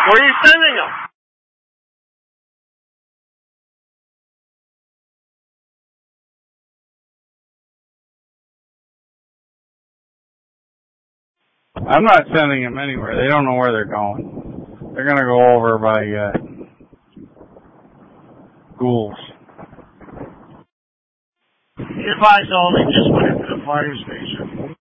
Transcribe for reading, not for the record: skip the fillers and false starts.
Where are you sending them? I'm not sending them anywhere. They don't know where they're going. They're going to go over by Ghouls. He advised only just went into the fire station.